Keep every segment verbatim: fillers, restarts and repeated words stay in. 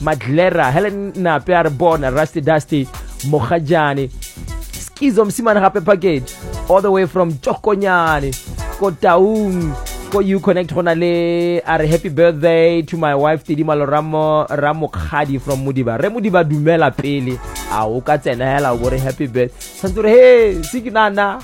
Madlera, Helen Nape a re bona, Rusty Dusty Mogajane, Skizo Msimane gape package all the way from Chokonyane ko Taung ko you connect gona le a re happy birthday to my wife Tidimalo Ramo Ramo Khadi from Mudiba. Re Mudiba dumela pele a o ka tsena hela go re happy birthday santure hey sikinana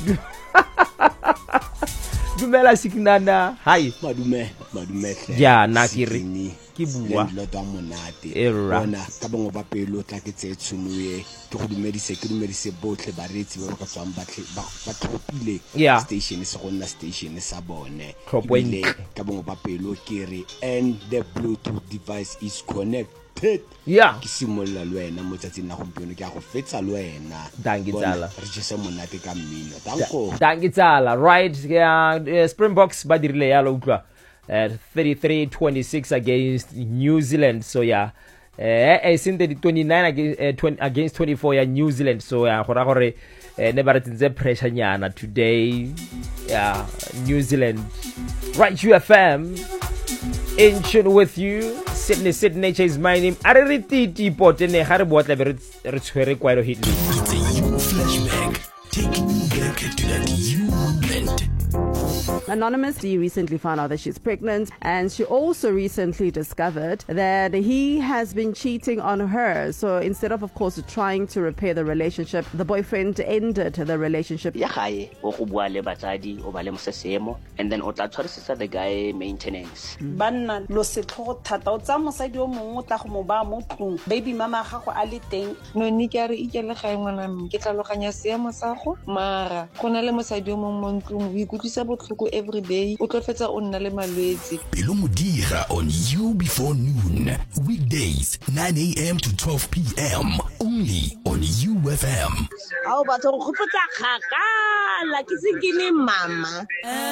dumela sikinana hai madume madume ja nakiri ki bua lo twa monate Era. bona ka bongo ba pelo tla ke tse tsunuye ke go dumedise ke dumedise botle baretsi ba ka tswang batle ba ba tlhopile Yeah. station se gonna station sa bone Tlhopong. Ebile ka bongo ba pelo ke re and the bluetooth device is connected yeah ke simolla le wena mo tsatsing la gompieno ke a go fetsa le wena Danki tsala. re je se monate ka mmino danko danki tsala right yeah, uh, Springboks ba dirile yalo utlwa uh, thirty-three twenty-six against New Zealand so yeah eh uh, since the twenty-nine against uh, twenty against twenty-four ya New Zealand so yeah gora gore uh, ne ba re tse pressure nyana today yeah New Zealand right U F M in tune with you Sydney Sydney is my name are re titi potene ga re botla be re tshwere kwaelo hit It's a you flashback, taking you back to that you moment. Anonymous D recently found out that she's pregnant, and she also recently discovered that he has been cheating on her. So instead of, of course, trying to repair the relationship, the boyfriend ended the relationship. ya gae o go bua le batsadi o ba le mosesemo and then o tla tshwarisetsa the guy maintenance. banna lo se tlhogo thata o tsa mosadi o mongwe o tla go mo ba mo tlong baby mama ga go a le teng no ni ke re ikele ga ngwana mme ke tlaloganya seemo sa go mara go na le mosadi o mongwe mo ntlong o ikutlwisa botlhoko every day o tlo fetsa o nna le malwetse Pelo Modira on You Before Noon. Weekdays, nine a.m. to twelve p.m. Only on U F M. a o batla go khopotsa kgakala ke se ke ne mama